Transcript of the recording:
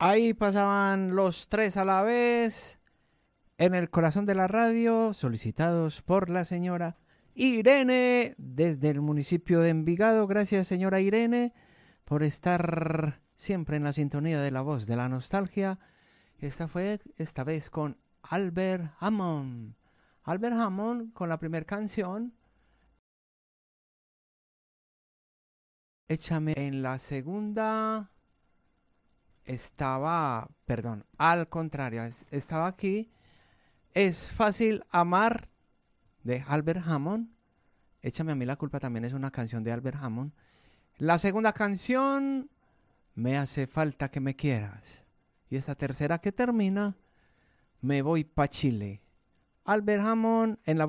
Ahí pasaban los tres a la vez en el corazón de la radio, solicitados por la señora Irene desde el municipio de Envigado. Gracias, señora Irene, por estar siempre en la sintonía de la voz de la nostalgia. Esta vez con Albert Hammond. Albert Hammond con la primera canción. Échame. En la segunda al contrario, estaba aquí. Es fácil amar de Albert Hammond. Échame a mí la culpa también es una canción de Albert Hammond. La segunda canción, Me hace falta que me quieras. Y esta tercera que termina, Me voy pa' Chile. Albert Hammond en la